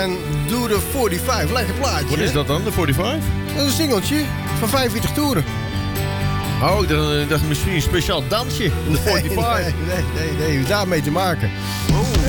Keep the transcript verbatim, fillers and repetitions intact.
en doe de vijfenveertig. Lekker plaatje. Wat is dat dan, de vijfenveertig? Dat is een singeltje van vijfenveertig toeren. Oh, ik dacht, ik dacht misschien een speciaal dansje. De Nee, vijfenveertig. nee, nee, nee, nee, daarmee te maken.